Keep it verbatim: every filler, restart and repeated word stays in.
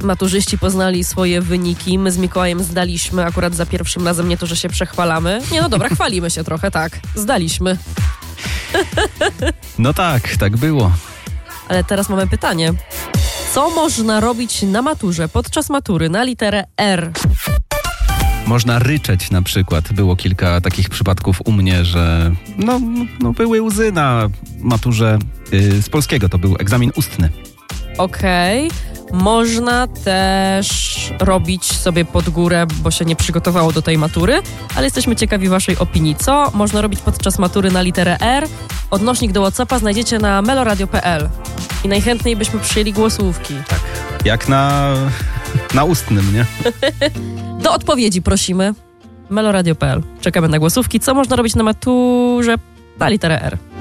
maturzyści poznali swoje wyniki. My z Mikołajem zdaliśmy akurat za pierwszym razem, nie to, że się przechwalamy. Nie, no dobra, chwalimy się trochę, tak. Zdaliśmy. No tak, tak było. Ale teraz mamy pytanie. Co można robić na maturze, podczas matury, na literę R? Można ryczeć na przykład. Było kilka takich przypadków u mnie, że no, no były łzy na maturze yy, z polskiego. To był egzamin ustny. Okej. Okay. Można też robić sobie pod górę, bo się nie przygotowało do tej matury, ale jesteśmy ciekawi waszej opinii. Co można robić podczas matury na literę R? Odnośnik do WhatsAppa znajdziecie na meloradio kropka p l. I najchętniej byśmy przyjęli głosówki. Tak. Jak na, na ustnym, nie? Do odpowiedzi prosimy. meloradio kropka p l. Czekamy na głosówki. Co można robić na maturze na literę R?